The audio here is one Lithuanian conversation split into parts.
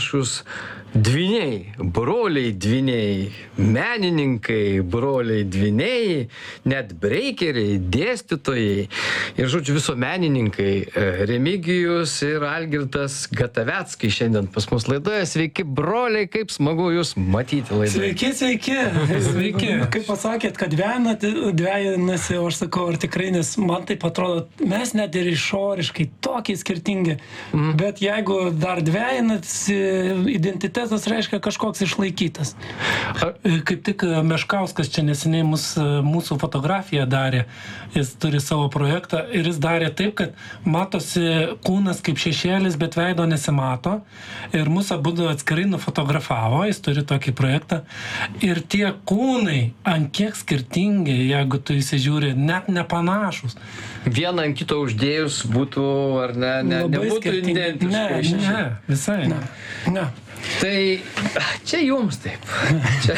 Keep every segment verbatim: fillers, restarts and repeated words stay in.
panašus dvyniai, broliai dvyniai, menininkai, broliai dvyniai, net breikeriai, dėstytojai ir, žodžiu, visuomenininkai. Remigijus ir Algirdas Gataveckai šiandien pas mus laidoje. Sveiki, broliai, kaip smagu jūs matyti laidoje. Sveiki, sveiki. Sveiki. Kaip pasakėt, kad dvejinasi, o aš sakau, ar tikrai, nes man taip atrodo, mes net ir išoriškai tokie skirtingi, mm. bet jeigu dar dvejinasi, identitetas reiškia kažkoks išlaikytas. Kaip tik Meškauskas čia neseniai mus, mūsų fotografiją darė, jis turi savo projektą ir jis darė taip, kad matosi kūnas kaip šešėlis, bet veido nesimato ir mūsų abudu atskirai nufotografavo, jis turi tokį projektą ir tie kūnai ant kiek skirtingi, jeigu tu įsižiūri, net nepanašus. Vieną ant kito uždėjus būtų, ar ne, ne nebūtų identiškai. Ne, ne, visai ne. ne. Tai čia jums taip, čia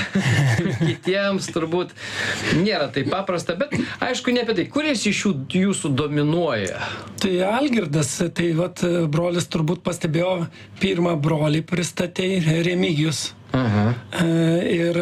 kitiems turbūt nėra taip paprasta, bet aišku ne apie tai, kuris iš jų jūsų dominuoja? Tai Algirdas, tai vat brolis turbūt pastebėjo, pirmą brolį pristatė Remigijus. Aha. Ir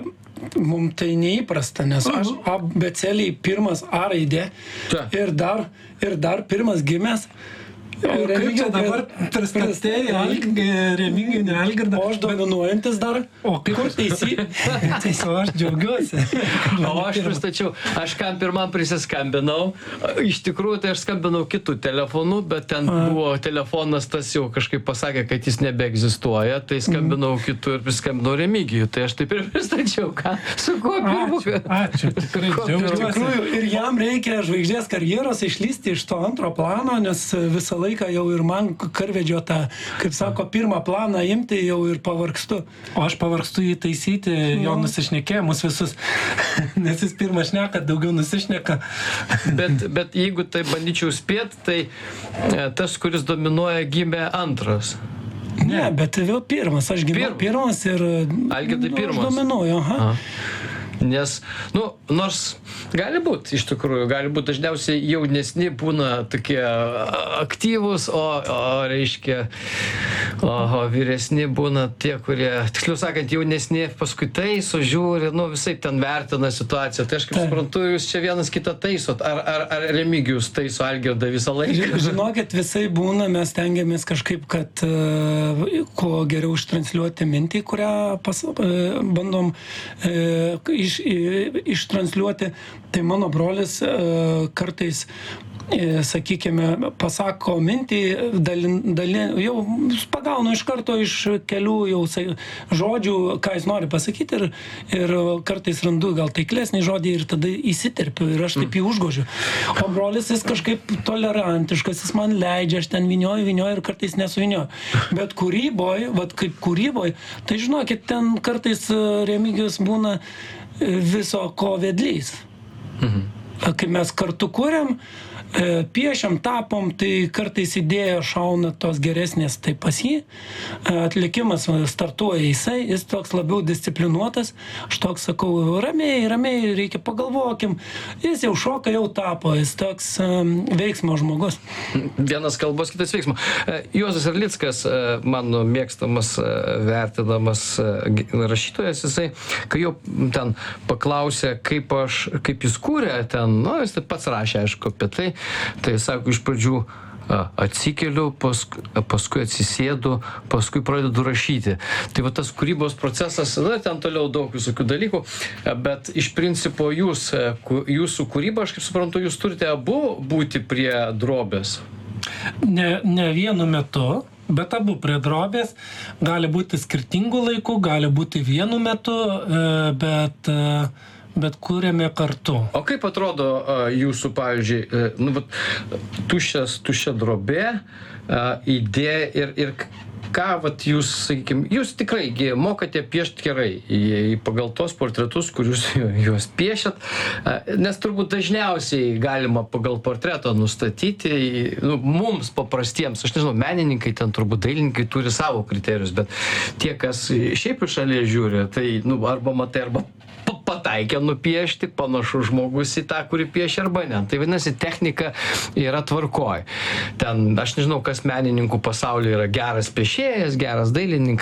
mums tai neįprasta, nes aš abecėliai pirmas A raidė ir dar, ir dar pirmas gimęs. O kaip čia dabar pristatėjai Remigijų, ne Algirdą? O aš dominuojantis dar. O kaip aš teisy? Teisy, o aš džiaugiuosi. O aš pristačiau, aš kam pirmam prisiskambinau. Iš tikrųjų, tai aš skambinau kitų telefonų, bet ten A. buvo telefonas, tas jau kažkaip pasakė, kad jis nebeegzistuoja, tai skambinau mm. kitų ir priskambinau Remigijų. Tai aš taip ir pristačiau, ką, su kuo pirmu. Ačiū, ačiū, tikrai džiaugiuosi. Ir jam reikia žvaigždės karjeros išlysti iš to antro plano, nes visą laiką jau ir man karvedžio tą, kaip sako, pirmą planą imti jau ir pavargstu. O aš pavargstu jį taisyti, jo no. nusišnekėjimus visus, nes jis pirmą šneka, daugiau nusišneka. Bet, bet jeigu tai bandyčiau spėt, tai tas, kuris dominuoja, gimė antras. Ne, bet vėl pirmas, aš gimiau Pir... pirmas ir Algirdai pirmas. Dominuoju, aha. aha. Nes, nu, nors gali būti, iš tikrųjų, gali būti dažniausiai jaunesni būna tokie aktyvūs, o, o reiškia, o, o vyresni būna tie, kurie, tiksliau sakant, jaunesni paskui taiso, žiūri, nu, visai ten vertina situaciją. Tai aš kaip suprantu, jūs čia vienas kitą taisot. Ar, ar, ar Remigijus taiso Algirdą visą laiką? Žinokit, visai būna, mes tengiamės kažkaip, kad uh, kuo geriau ištransliuoti mintį, kurią pas, uh, bandom uh, iš ištransliuoti, tai mano brolis uh, kartais, uh, sakykime, pasako mintį, dalin, dalin, jau pagaunu iš karto iš kelių jau žodžių, ką jis nori pasakyti ir, ir kartais randu gal taiklesnį žodį ir tada įsiterpiu ir aš taip jį užgožiu. O brolis jis kažkaip tolerantiškas, jis man leidžia, aš ten vinioju, vinioju ir kartais nesuvinioju. Bet kūryboj, vat kaip kūryboj, tai žinokit, ten kartais Remigijus būna viso ko vedlys. Mhm. Kai mes kartu kuriam, piešiam, tapom, tai kartais idėja šauna tos geresnės, tai pas jį. Atlikimas startuoja jisai, jis toks labiau disciplinuotas. Aš toks sakau, ramiai, ramiai, reikia pagalvokim. Jis jau šoka, jau tapo, jis toks um, veiksmo žmogus. Vienas kalbos, kitas veiksmo. Juozas Erlickas, mano mėgstamas, vertinamas rašytojas, jisai, kai jau ten paklausė, kaip, aš, kaip jis kūrė ten, nu, jis pats rašė, aišku, apie tai. Tai sako, iš pradžių atsikeliu, paskui, paskui atsisėdu, paskui pradedu rašyti. Tai va tas kūrybos procesas, na, ten toliau daug visokių dalykų, bet iš principo jūs, jūsų kūryba, aš kaip suprantu, jūs turite abu būti prie drobės. Ne, ne vienu metu, bet abu prie drobės. Gali būti skirtingų laikų, gali būti vienu metu, bet... bet kūrėme kartu. O kaip atrodo uh, jūsų, pavyzdžiui, uh, nu, vat, tuščias, tuščia drobė, uh, idėja ir, ir ką, vat, jūs, sakykime, jūs tikrai mokate piešti gerai į, pagal tos portretus, kurius juos piešėt, uh, nes turbūt dažniausiai galima pagal portretą nustatyti, nu, mums paprastiems, aš nežinau, menininkai ten turbūt dailininkai turi savo kriterijus, bet tie, kas šiaip iš šalies žiūri, tai, nu, arba matai, arba pataikė nupiešti, panašus žmogus į tą, kurį piešia arba ne. Tai vadinasi, technika yra tvarkoj. Ten, aš nežinau, kas menininkų pasaulyje yra geras piešėjas, geras dailininkas.